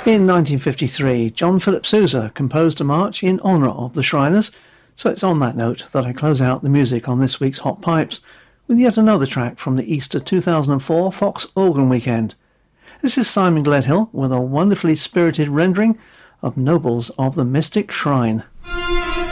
In 1953, John Philip Sousa composed a march in honour of the Shriners, so it's on that note that I close out the music on this week's Hot Pipes with yet another track from the Easter 2004 Fox Organ Weekend. This is Simon Gledhill with a wonderfully spirited rendering of Nobles of the Mystic Shrine.